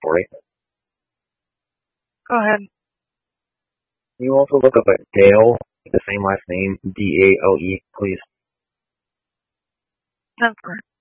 for it. Go ahead. Can you also look up at Dale, the same last name, Dale, please? That's correct.